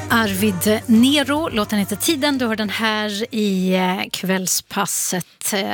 Arvid Nero, låten heter Tiden. Du har den här i kvällspasset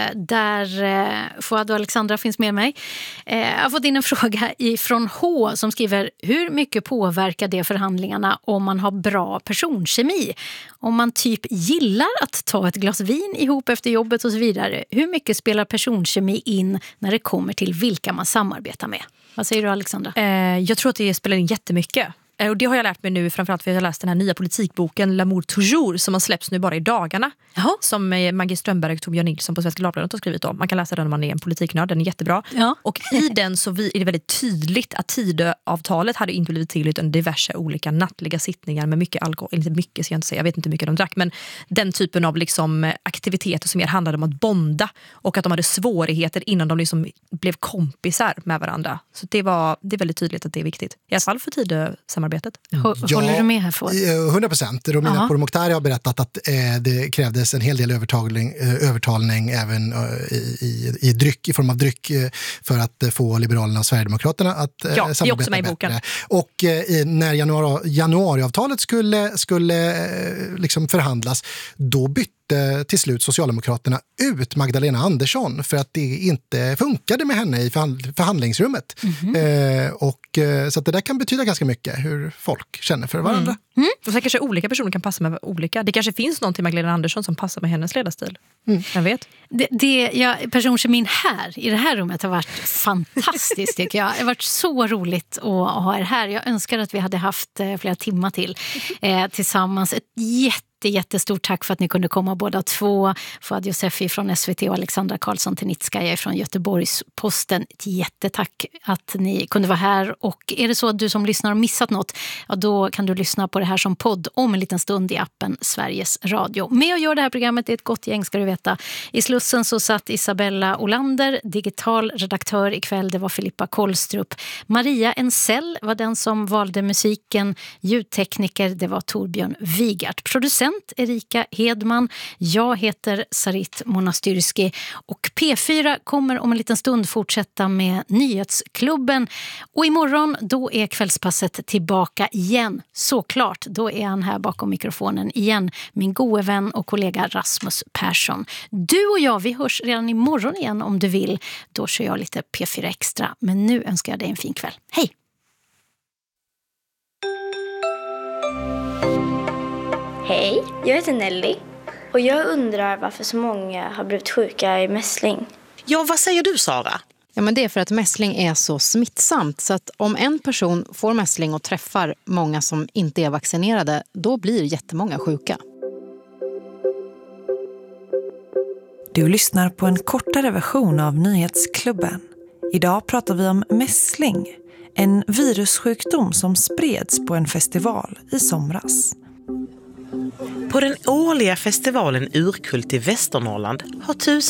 där Fouad och Alexandra finns med mig. Jag har fått in en fråga från H som skriver: hur mycket påverkar det förhandlingarna om man har bra personkemi? Om man typ gillar att ta ett glas vin ihop efter jobbet och så vidare. Hur mycket spelar personkemi in när det kommer till vilka man samarbetar med? Vad säger du, Alexandra? Jag tror att det spelar in jättemycket. Och det har jag lärt mig nu, framförallt för att jag har läst den här nya politikboken L'amour toujours som har släppts nu bara i dagarna. Jaha. Som Maggie Strömberg och Torbjörn Nilsson på Svenska Dagbladet har skrivit om. Man kan läsa den när man är en politiknörd, den är jättebra. Ja. Och i den så är det väldigt tydligt att Tidöavtalet hade inte blivit till utan diverse olika nattliga sittningar med mycket alkohol. Inte mycket ska jag inte säga, jag vet inte hur mycket de drack. Men den typen av liksom aktiviteter som mer handlade om att bonda. Och att de hade svårigheter innan de liksom blev kompisar med varandra. Så det är väldigt tydligt att det är viktigt. I alla fall för Tidösamarbetet. Håller du med här för? 100%. Romina Pourmokhtari har berättat att det krävdes en hel del övertalning även i dryck, i form av dryck för att få Liberalerna och Sverigedemokraterna att samarbeta bättre. Boken. Och när januariavtalet skulle liksom förhandlas, då bytte till slut Socialdemokraterna ut Magdalena Andersson för att det inte funkade med henne i förhandlingsrummet. Så att det där kan betyda ganska mycket hur folk känner för varandra. Och så kanske olika personer kan passa med olika. Det kanske finns någon till Magdalena Andersson som passar med hennes ledarstil. Jag vet. Personkemin här i det här rummet har varit fantastiskt tycker jag. Det har varit så roligt att ha er här. Jag önskar att vi hade haft flera timmar till tillsammans. Ett jättestort tack för att ni kunde komma båda två. Fouad Yousefi från SVT och Alexandra Karlsson Tenitskaja från Göteborgs-Posten. Ett jättetack att ni kunde vara här. Och är det så att du som lyssnar har missat något, ja, då kan du lyssna på det här som podd om en liten stund i appen Sveriges Radio. Med och gör det här programmet är ett gott gäng, ska du veta. I Slussen så satt Isabella Olander, digital redaktör ikväll, det var Filippa Kollstrup. Maria Ensell var den som valde musiken, ljudtekniker, det var Torbjörn Wigart. Producent Erika Hedman. Jag heter Sarit Monastyrski och P4 kommer om en liten stund fortsätta med Nyhetsklubben. Och imorgon då är kvällspasset tillbaka igen. Såklart, då är han här bakom mikrofonen igen. Min gode vän och kollega Rasmus Persson. Du och jag, vi hörs redan imorgon igen om du vill. Då kör jag lite P4 Extra. Men nu önskar jag dig en fin kväll. Hej! Hej, jag heter Nelly och jag undrar varför så många har blivit sjuka i mässling. Ja, vad säger du, Sara? Ja, men det är för att mässling är så smittsamt så att om en person får mässling och träffar många som inte är vaccinerade, då blir jättemånga sjuka. Du lyssnar på en kortare version av Nyhetsklubben. Idag pratar vi om mässling, en virussjukdom som spreds på en festival i somras. På den årliga festivalen Urkult i Västernorrland har